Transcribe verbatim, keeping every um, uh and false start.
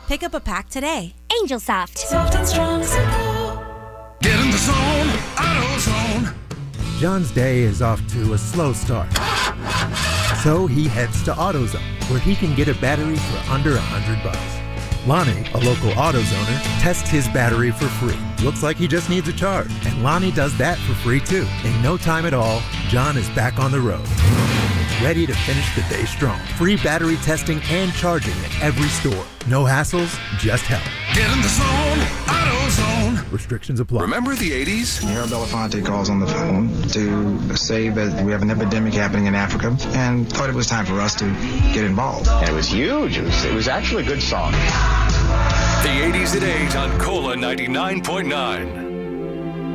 Pick up a pack today. Angel Soft. Soft and strong, simple. Get in the zone, AutoZone. John's day is off to a slow start. So he heads to AutoZone, where he can get a battery for under a hundred bucks. Lonnie, a local AutoZoner, tests his battery for free. Looks like he just needs a charge, and Lonnie does that for free too. In no time at all, John is back on the road, ready to finish the day strong. Free battery testing and charging at every store. No hassles, just help. Get in the zone, AutoZone. Restrictions apply. Remember the eighties? Mayor Belafonte calls on the phone to say that we have an epidemic happening in Africa and thought it was time for us to get involved. And it was huge. It was, it was actually a good song. The eighties at eight on Cola ninety-nine point nine.